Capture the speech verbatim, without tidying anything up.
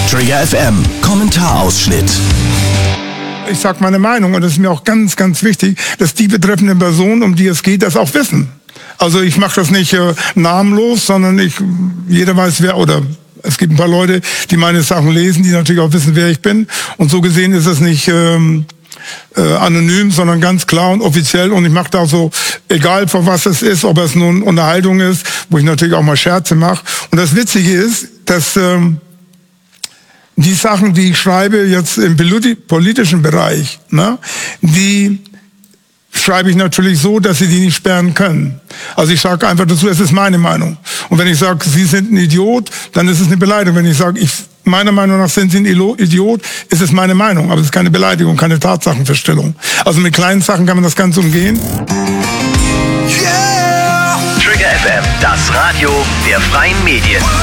Trigger F M, Kommentarausschnitt. Ich sage meine Meinung und es ist mir auch ganz, ganz wichtig, dass die betreffenden Personen, um die es geht, das auch wissen. Also ich mache das nicht äh, namenlos, sondern ich, jeder weiß wer, oder es gibt ein paar Leute, die meine Sachen lesen, die natürlich auch wissen, wer ich bin. Und so gesehen ist es nicht ähm, äh, anonym, sondern ganz klar und offiziell. Und ich mache da so, egal von was es ist, ob es nun Unterhaltung ist, wo ich natürlich auch mal Scherze mache. Und das Witzige ist, dass ähm, die Sachen, die ich schreibe jetzt im politischen Bereich, ne, die schreibe ich natürlich so, dass sie die nicht sperren können. Also ich sage einfach dazu, es ist meine Meinung. Und wenn ich sage, Sie sind ein Idiot, dann ist es eine Beleidigung. Wenn ich sage, ich, meiner Meinung nach sind Sie ein Idiot, ist es meine Meinung. Aber es ist keine Beleidigung, keine Tatsachenfeststellung. Also mit kleinen Sachen kann man das Ganze umgehen. Yeah! Trigger F M, das Radio der freien Medien.